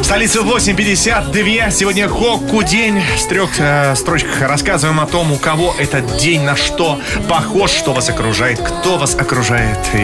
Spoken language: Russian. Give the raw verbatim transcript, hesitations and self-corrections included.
Столица восемь пятьдесят два. Сегодня Хокку день. В трех э, строчках рассказываем о том, у кого этот день на что похож, что вас окружает, кто вас окружает.